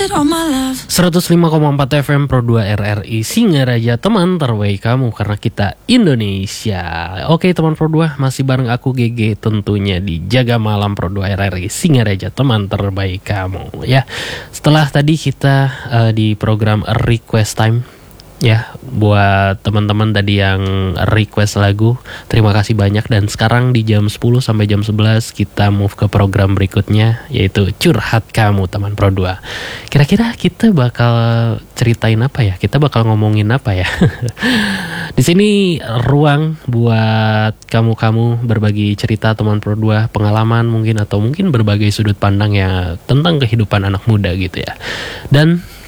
105,4 FM Pro 2 RRI Singaraja, teman terbaik kamu karena kita Indonesia. Oke teman Pro 2, masih bareng aku GG tentunya di Jaga Malam Pro 2 RRI Singaraja, teman terbaik kamu ya. Setelah tadi kita di program Request Time ya, buat teman-teman tadi yang request lagu, terima kasih banyak. Dan sekarang di jam 10 sampai jam 11 kita move ke program berikutnya, yaitu Curhat Kamu teman Pro 2. Kira-kira kita bakal ceritain apa ya? Kita bakal ngomongin apa ya? Di sini ruang buat kamu berbagi cerita teman Pro 2, pengalaman mungkin, atau mungkin berbagai sudut pandang ya tentang kehidupan anak muda gitu ya. Dan